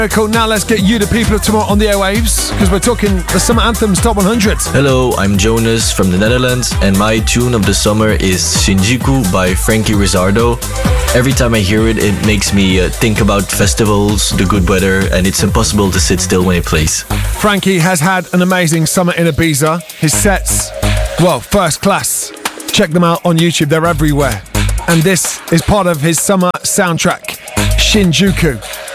Cool, now let's get you, the people of tomorrow, on the airwaves, because we're talking the Summer Anthems Top 100. Hello, I'm Jonas from the Netherlands, and my tune of the summer is Shinjuku by Frankie Rizzardo. Every time I hear it, it makes me think about festivals, the good weather, and it's impossible to sit still when it plays. Frankie has had an amazing summer in Ibiza. His sets, well, first class. Check them out on YouTube, they're everywhere. And this is part of his summer soundtrack, Shinjuku.